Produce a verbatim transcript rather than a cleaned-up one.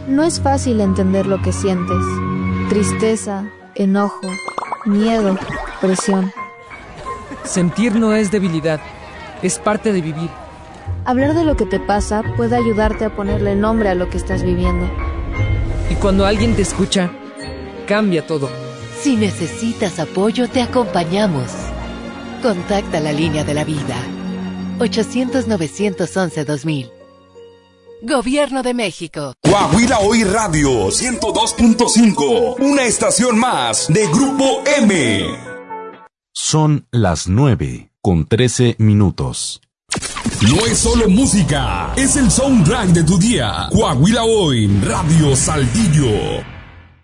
No es fácil entender lo que sientes. Tristeza, enojo, miedo, presión. Sentir no es debilidad, es parte de vivir. Hablar de lo que te pasa puede ayudarte a ponerle nombre a lo que estás viviendo. Y cuando alguien te escucha, cambia todo. Si necesitas apoyo, te acompañamos. Contacta la línea de la vida. ochocientos, novecientos once, dos mil. Gobierno de México. Coahuila Hoy Radio ciento dos punto cinco. Una estación más de Grupo M. Son las nueve con trece minutos. No es solo música, es el soundtrack de tu día. Coahuila Hoy Radio Saltillo.